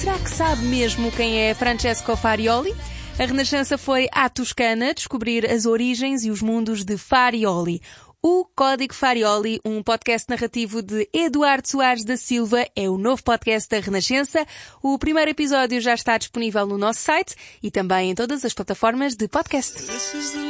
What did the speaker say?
Será que sabe mesmo quem é Francesco Farioli? A Renascença foi à Toscana descobrir as origens e os mundos de Farioli. O Código Farioli, um podcast narrativo de Eduardo Soares da Silva, é o novo podcast da Renascença. O primeiro episódio já está disponível no nosso site e também em todas as plataformas de podcast.